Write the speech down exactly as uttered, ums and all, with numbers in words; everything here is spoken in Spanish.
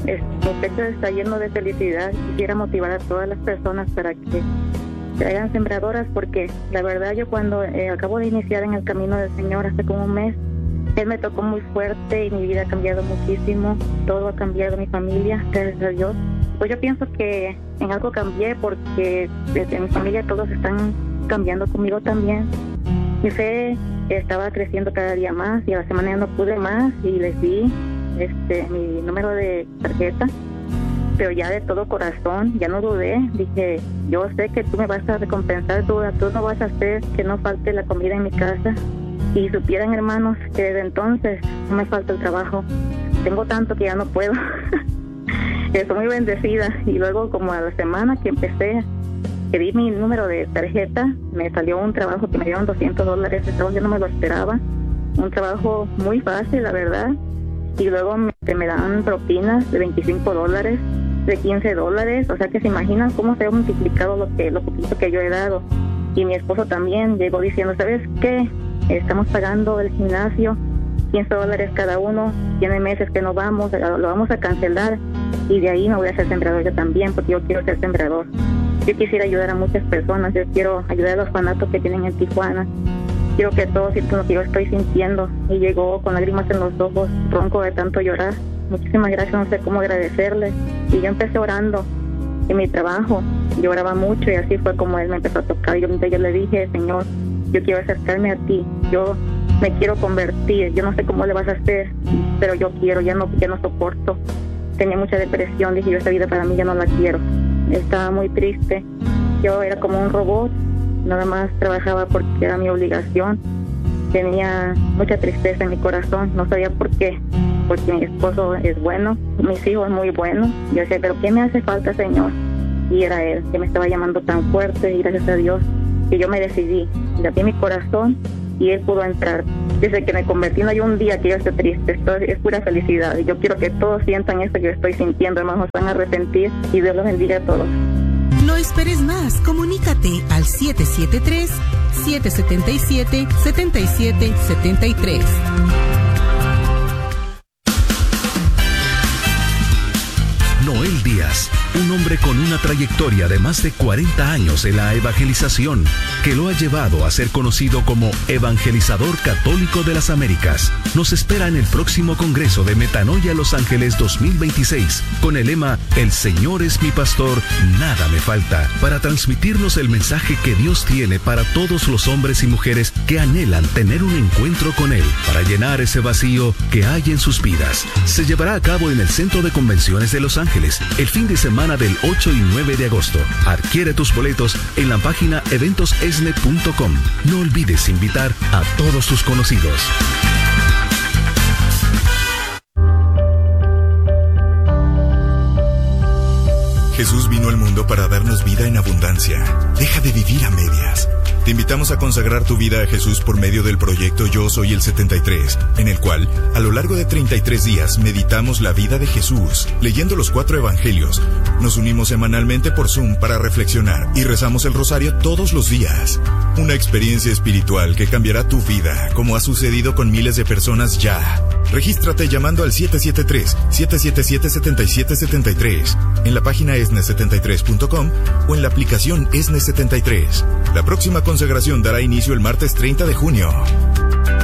es, mi pecho está lleno de felicidad. Quisiera motivar a todas las personas para que se hagan sembradoras, porque la verdad yo cuando eh, acabo de iniciar en el camino del Señor hace como un mes, Él me tocó muy fuerte y mi vida ha cambiado muchísimo. Todo ha cambiado, mi familia, gracias a Dios. Pues yo pienso que en algo cambié, porque desde mi familia todos están cambiando conmigo también. Mi fe estaba creciendo cada día más y a la semana ya no pude más y les di este, mi número de tarjeta, pero ya de todo corazón, ya no dudé. Dije, yo sé que tú me vas a recompensar, tú, tú no vas a hacer que no falte la comida en mi casa. Y supieran, hermanos, que desde entonces no me falta el trabajo. Tengo tanto que ya no puedo. Estoy muy bendecida. Y luego, como a la semana que empecé, que di mi número de tarjeta, me salió un trabajo que me dieron doscientos dólares. Ese trabajo yo no me lo esperaba. Un trabajo muy fácil, la verdad. Y luego me, me dan propinas de veinticinco dólares, de quince dólares. O sea que se imaginan cómo se ha multiplicado lo que lo poquito que yo he dado. Y mi esposo también llegó diciendo, ¿sabes qué? Estamos pagando el gimnasio, quince dólares cada uno, tiene meses que no vamos, lo vamos a cancelar y de ahí me voy a ser sembrador yo también, porque yo quiero ser sembrador. Yo quisiera ayudar a muchas personas, yo quiero ayudar a los fanatos que tienen en Tijuana. Quiero que todos sientan lo que yo estoy sintiendo. Y llegó con lágrimas en los ojos, ronco de tanto llorar. Muchísimas gracias, no sé cómo agradecerle. Y yo empecé orando en mi trabajo, yo oraba mucho y así fue como Él me empezó a tocar. Yo, yo le dije, Señor, yo quiero acercarme a ti, yo me quiero convertir, yo no sé cómo le vas a hacer, pero yo quiero, ya no, ya no soporto. Tenía mucha depresión, dije yo, esta vida para mí ya no la quiero. Estaba muy triste, yo era como un robot, nada más trabajaba porque era mi obligación. Tenía mucha tristeza en mi corazón, no sabía por qué, porque mi esposo es bueno, mis hijos muy buenos. Yo decía, pero ¿qué me hace falta, Señor? Y era Él, que me estaba llamando tan fuerte, y gracias a Dios que yo me decidí, le abrí mi corazón y Él pudo entrar. Desde que me convertí no hay un día que yo esté triste, esto es pura felicidad. Y yo quiero que todos sientan esto que yo estoy sintiendo, hermanos, van a arrepentir y Dios los bendiga a todos. No esperes más, comunícate al siete siete tres, siete siete siete, siete siete siete tres. Noel Díaz, un hombre con una trayectoria de más de cuarenta años en la evangelización, que lo ha llevado a ser conocido como Evangelizador Católico de las Américas, nos espera en el próximo Congreso de Metanoia Los Ángeles dos mil veintiséis, con el lema El Señor es mi pastor, nada me falta, para transmitirnos el mensaje que Dios tiene para todos los hombres y mujeres que anhelan tener un encuentro con Él, para llenar ese vacío que hay en sus vidas. Se llevará a cabo en el Centro de Convenciones de Los Ángeles, el fin de semana del ocho y nueve de agosto. Adquiere tus boletos en la página eventos esne punto com. No olvides invitar a todos tus conocidos. Jesús vino al mundo para darnos vida en abundancia. Deja de vivir a medias. Te invitamos a consagrar tu vida a Jesús por medio del proyecto Yo Soy el setenta y tres, en el cual, a lo largo de treinta y tres días, meditamos la vida de Jesús, leyendo los cuatro evangelios. Nos unimos semanalmente por Zoom para reflexionar y rezamos el rosario todos los días. Una experiencia espiritual que cambiará tu vida, como ha sucedido con miles de personas ya. Regístrate llamando al siete siete tres, siete siete siete, siete siete siete tres, en la página esne setenta y tres punto com o en la aplicación esne setenta y tres. La próxima consagración dará inicio el martes treinta de junio.